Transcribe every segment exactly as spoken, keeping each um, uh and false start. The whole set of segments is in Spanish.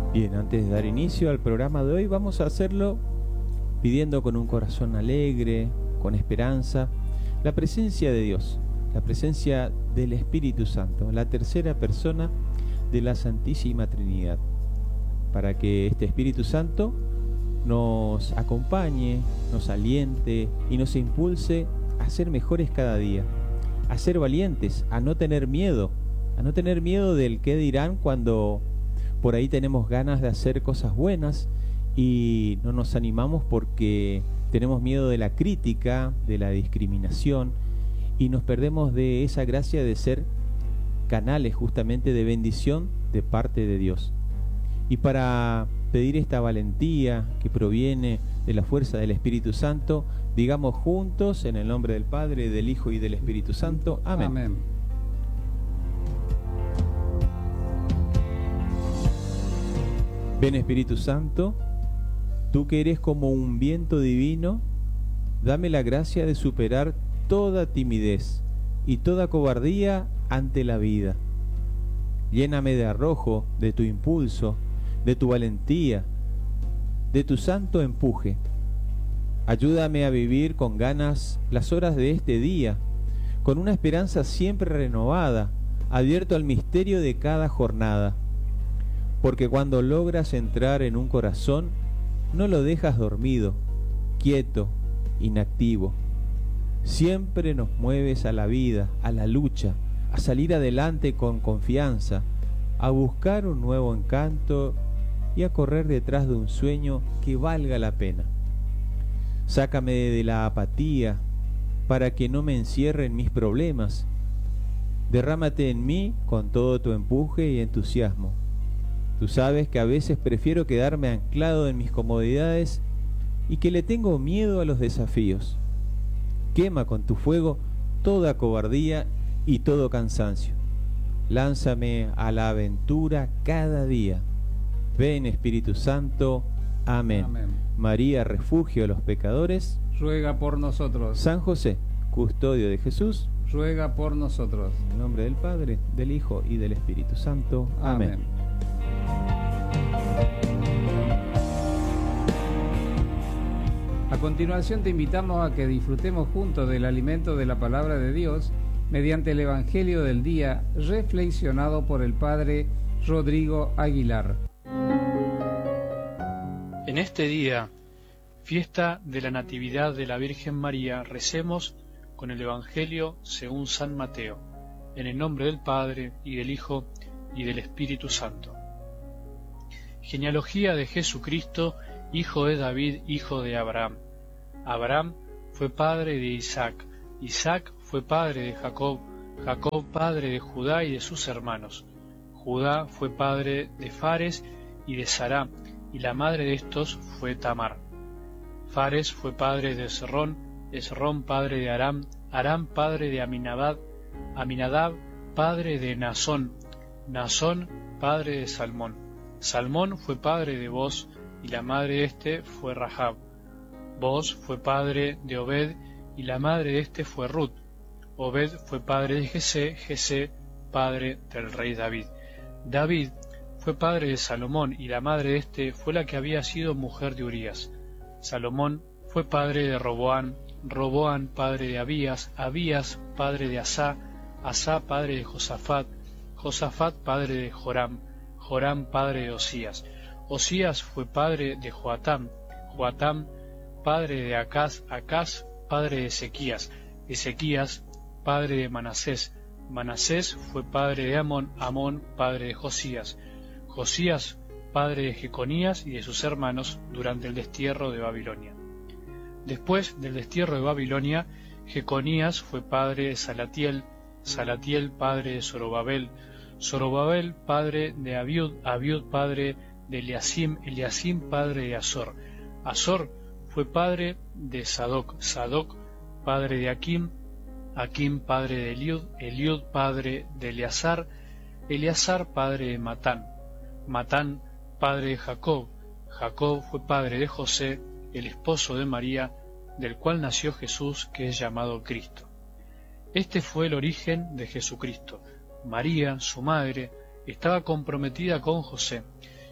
Bien, antes de dar inicio al programa de hoy, vamos a hacerlo pidiendo con un corazón alegre, con esperanza, la presencia de Dios, la presencia del Espíritu Santo, la tercera persona de la Santísima Trinidad, para que este Espíritu Santo nos acompañe, nos aliente y nos impulse a ser mejores cada día, a ser valientes, a no tener miedo, a no tener miedo del qué dirán cuando por ahí tenemos ganas de hacer cosas buenas y no nos animamos porque tenemos miedo de la crítica, de la discriminación, y nos perdemos de esa gracia de ser canales justamente de bendición de parte de Dios. Y para pedir esta valentía que proviene de la fuerza del Espíritu Santo, digamos juntos en el nombre del Padre, del Hijo y del Espíritu Santo. Amén. Amén. Ven Espíritu Santo, tú que eres como un viento divino, dame la gracia de superar toda timidez y toda cobardía ante la vida. Lléname de arrojo, de tu impulso, de tu valentía, de tu santo empuje. Ayúdame a vivir con ganas las horas de este día, con una esperanza siempre renovada, abierto al misterio de cada jornada. Porque cuando logras entrar en un corazón, no lo dejas dormido, quieto, inactivo. Siempre nos mueves a la vida, a la lucha, a salir adelante con confianza, a buscar un nuevo encanto y a correr detrás de un sueño que valga la pena. Sácame de la apatía para que no me encierren mis problemas. Derrámate en mí con todo tu empuje y entusiasmo. Tú sabes que a veces prefiero quedarme anclado en mis comodidades y que le tengo miedo a los desafíos. Quema con tu fuego toda cobardía y todo cansancio. Lánzame a la aventura cada día. Ven Espíritu Santo. Amén. Amén. María, refugio de los pecadores, ruega por nosotros. San José, custodio de Jesús, ruega por nosotros. En el nombre del Padre, del Hijo y del Espíritu Santo. Amén. Amén. A continuación te invitamos a que disfrutemos juntos del alimento de la palabra de Dios mediante el Evangelio del día reflexionado por el Padre Rodrigo Aguilar. En este día, fiesta de la Natividad de la Virgen María, recemos con el Evangelio según San Mateo, en el nombre del Padre, y del Hijo, y del Espíritu Santo. Genealogía de Jesucristo, hijo de David, hijo de Abraham. Abraham fue padre de Isaac, Isaac fue padre de Jacob, Jacob padre de Judá y de sus hermanos. Judá fue padre de Fares y de Sará, y la madre de estos fue Tamar. Fares fue padre de Esrón, Esrón padre de Aram, Aram padre de Aminadab, Aminadab padre de Nazón, Nazón padre de Salmón. Salmón fue padre de Boz, y la madre de este fue Rahab. Boz fue padre de Obed, y la madre de este fue Ruth. Obed fue padre de Jesé, Jesé padre del rey David. David fue padre de Salomón, y la madre de este fue la que había sido mujer de Urías. Salomón fue padre de Roboán, Roboán padre de Abías, Abías padre de Asá, Asá padre de Josafat, Josafat padre de Joram, Joram padre de Osías. Osías fue padre de Joatam, Joatam padre de Acaz, Acaz padre de Ezequías, Ezequías padre de Manasés, Manasés fue padre de Amón, Amón padre de Josías, Josías padre de Jeconías y de sus hermanos durante el destierro de Babilonia. Después del destierro de Babilonia, Jeconías fue padre de Salatiel, Salatiel padre de Zorobabel, Zorobabel padre de Abiud, Abiud padre de Eliasim, Eliasim padre de Azor, Azor fue padre de Sadoc, Sadoc padre de Akim, Akim padre de Eliud, Eliud padre de Eleazar, Eleazar padre de Matán, Matán padre de Jacob, Jacob fue padre de José, el esposo de María, del cual nació Jesús, que es llamado Cristo. Este fue el origen de Jesucristo. María, su madre, estaba comprometida con José,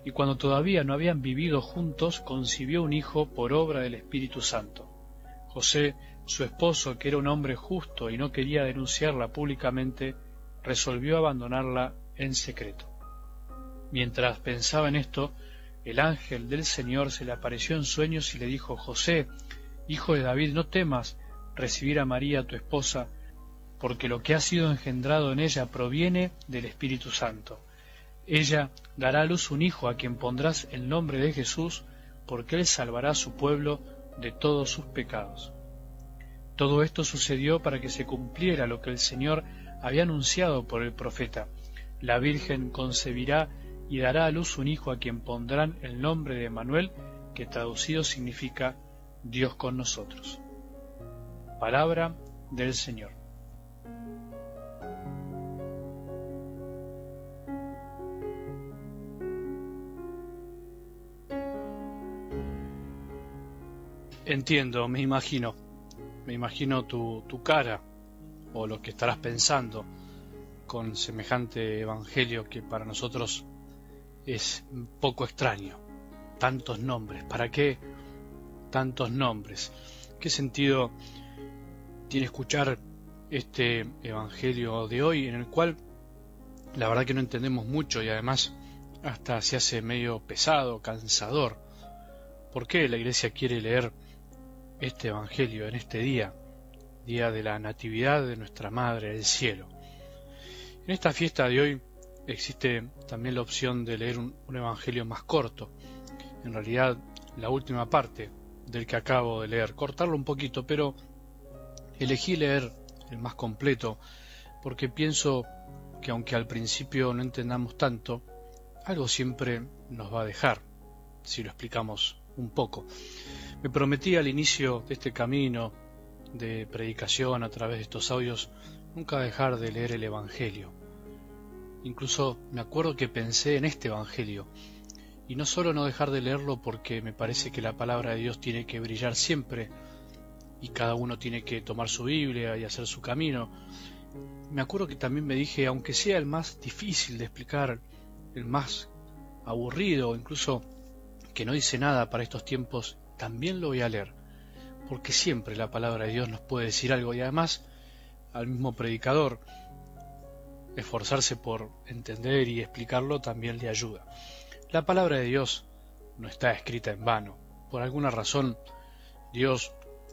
y cuando todavía no habían vivido juntos, concibió un hijo por obra del Espíritu Santo. José, su esposo, que era un hombre justo y no quería denunciarla públicamente, resolvió abandonarla en secreto. Mientras pensaba en esto, el ángel del Señor se le apareció en sueños y le dijo: José, hijo de David, no temas recibir a María tu esposa, porque lo que ha sido engendrado en ella proviene del Espíritu Santo. Ella dará a luz un hijo a quien pondrás el nombre de Jesús, porque él salvará a su pueblo de todos sus pecados. Todo esto sucedió para que se cumpliera lo que el Señor había anunciado por el profeta: la Virgen concebirá y dará a luz un hijo a quien pondrán el nombre de Emmanuel, que traducido significa Dios con nosotros. Palabra del Señor. Entiendo, me imagino, me imagino tu, tu cara o lo que estarás pensando con semejante evangelio que para nosotros es un poco extraño. Tantos nombres, ¿para qué tantos nombres? ¿Qué sentido tiene escuchar este evangelio de hoy, en el cual la verdad que no entendemos mucho y además hasta se hace medio pesado, cansador? ¿Por qué la Iglesia quiere leer este evangelio en este día, día de la Natividad de nuestra Madre del Cielo? En esta fiesta de hoy existe también la opción de leer un, un evangelio más corto, en realidad la última parte del que acabo de leer, cortarlo un poquito, pero elegí leer el más completo porque pienso que aunque al principio no entendamos tanto, algo siempre nos va a dejar si lo explicamos un poco. Me prometí al inicio de este camino de predicación a través de estos audios nunca dejar de leer el Evangelio. Incluso me acuerdo que pensé en este Evangelio, y no solo no dejar de leerlo porque me parece que la palabra de Dios tiene que brillar siempre y cada uno tiene que tomar su Biblia y hacer su camino. Me acuerdo que también me dije, aunque sea el más difícil de explicar, el más aburrido, incluso que no dice nada para estos tiempos, también lo voy a leer, porque siempre la palabra de Dios nos puede decir algo, y además al mismo predicador esforzarse por entender y explicarlo también le ayuda. La palabra de Dios no está escrita en vano. Por alguna razón, Dios,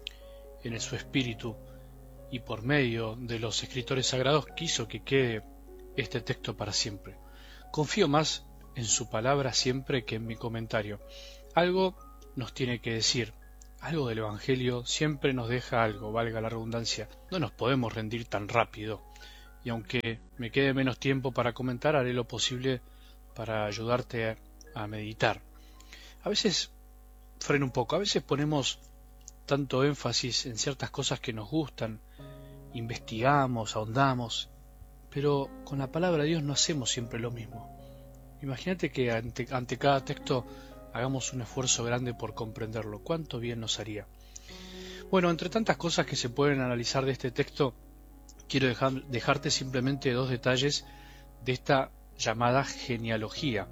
en su espíritu y por medio de los escritores sagrados, quiso que quede este texto para siempre. Confío más en su palabra siempre que en mi comentario. Algo nos tiene que decir, algo del Evangelio siempre nos deja algo, valga la redundancia. No nos podemos rendir tan rápido, y aunque me quede menos tiempo para comentar, haré lo posible para ayudarte a, a meditar. A veces freno un poco, a veces ponemos tanto énfasis en ciertas cosas que nos gustan, investigamos, ahondamos, pero con la palabra de Dios no hacemos siempre lo mismo. Imagínate que ante, ante cada texto hagamos un esfuerzo grande por comprenderlo. ¿Cuánto bien nos haría? Bueno, entre tantas cosas que se pueden analizar de este texto, quiero dejar, dejarte simplemente dos detalles de esta llamada genealogía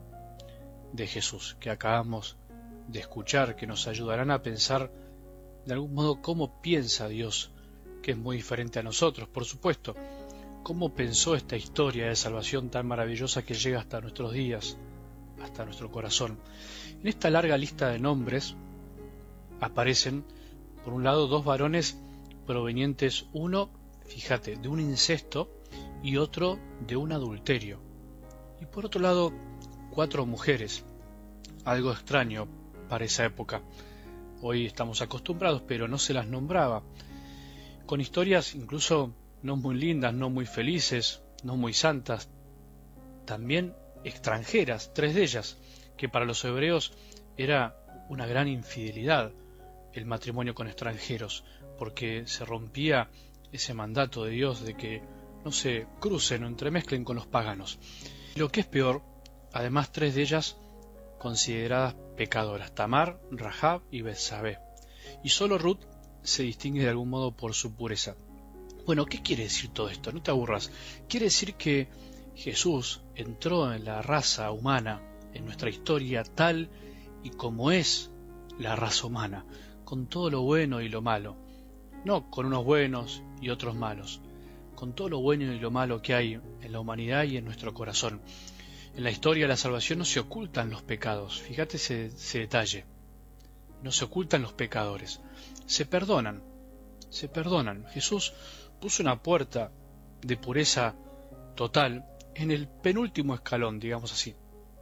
de Jesús, que acabamos de escuchar, que nos ayudarán a pensar de algún modo cómo piensa Dios, que es muy diferente a nosotros, por supuesto. Cómo pensó esta historia de salvación tan maravillosa que llega hasta nuestros días, hasta nuestro corazón. En esta larga lista de nombres aparecen, por un lado, dos varones provenientes, uno, fíjate, de un incesto y otro de un adulterio. Y por otro lado, cuatro mujeres, algo extraño para esa época. Hoy estamos acostumbrados, pero no se las nombraba. Con historias incluso no muy lindas, no muy felices, no muy santas, también extranjeras, tres de ellas, que para los hebreos era una gran infidelidad el matrimonio con extranjeros, porque se rompía ese mandato de Dios de que no se crucen o entremezclen con los paganos. Y lo que es peor, además tres de ellas consideradas pecadoras, Tamar, Rahab y Betsabé, y solo Ruth se distingue de algún modo por su pureza. Bueno, ¿qué quiere decir todo esto? No te aburras. Quiere decir que Jesús entró en la raza humana en nuestra historia tal y como es la raza humana, con todo lo bueno y lo malo, no con unos buenos y otros malos, con todo lo bueno y lo malo que hay en la humanidad y en nuestro corazón. En la historia de la salvación no se ocultan los pecados, fíjate ese, ese detalle, no se ocultan los pecadores, se perdonan, se perdonan. Jesús puso una puerta de pureza total en el penúltimo escalón, digamos así,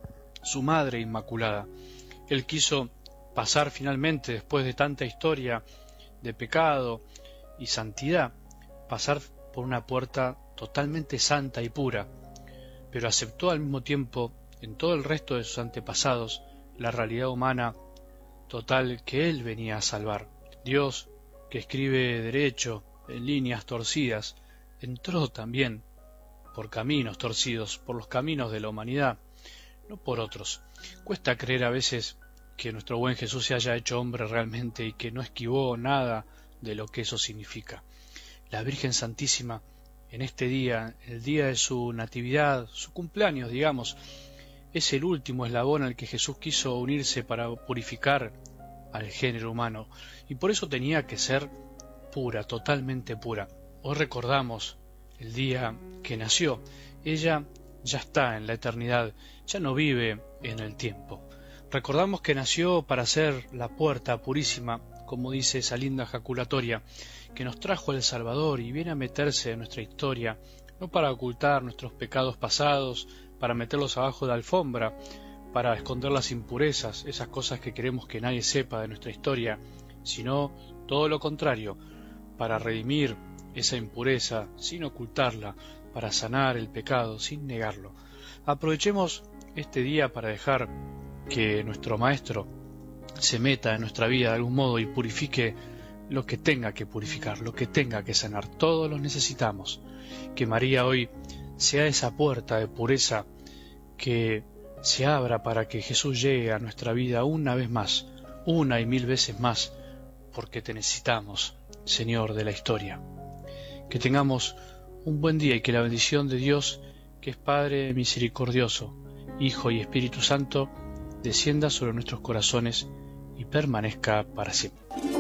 su madre inmaculada. Él quiso pasar finalmente, después de tanta historia de pecado y santidad, pasar por una puerta totalmente santa y pura, pero aceptó al mismo tiempo, en todo el resto de sus antepasados, la realidad humana total que Él venía a salvar. Dios, que escribe derecho en líneas torcidas, entró también por caminos torcidos, por los caminos de la humanidad, no por otros. Cuesta creer a veces que nuestro buen Jesús se haya hecho hombre realmente y que no esquivó nada de lo que eso significa. La Virgen Santísima, en este día, el día de su natividad, su cumpleaños, digamos, es el último eslabón al que Jesús quiso unirse para purificar al género humano, y por eso tenía que ser pura, totalmente pura. Hoy recordamos el día que nació. Ella ya está en la eternidad, ya no vive en el tiempo. Recordamos que nació para ser la puerta purísima, como dice esa linda jaculatoria, que nos trajo el Salvador y viene a meterse en nuestra historia, no para ocultar nuestros pecados pasados, para meterlos abajo de la alfombra, para esconder las impurezas, esas cosas que queremos que nadie sepa de nuestra historia, sino todo lo contrario, para redimir esa impureza sin ocultarla, para sanar el pecado sin negarlo. Aprovechemos este día para dejar que nuestro Maestro se meta en nuestra vida de algún modo y purifique lo que tenga que purificar, lo que tenga que sanar. Todos los necesitamos. Que María hoy sea esa puerta de pureza que se abra para que Jesús llegue a nuestra vida una vez más, una y mil veces más, porque te necesitamos, Señor de la historia. Que tengamos un buen día y que la bendición de Dios, que es Padre misericordioso, Hijo y Espíritu Santo, descienda sobre nuestros corazones y permanezca para siempre.